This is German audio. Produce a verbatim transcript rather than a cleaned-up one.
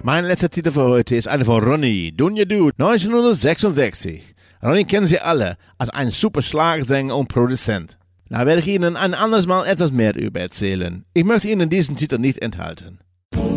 Mein letzter Titel für heute ist eine von Ronnie, Dunja Du, neunzehnhundertsechsundsechzig. Ronnie kennen Sie alle als ein super Schlagsänger und Produzent. Da werde ich Ihnen ein anderes Mal etwas mehr über erzählen. Ich möchte Ihnen diesen Titel nicht enthalten.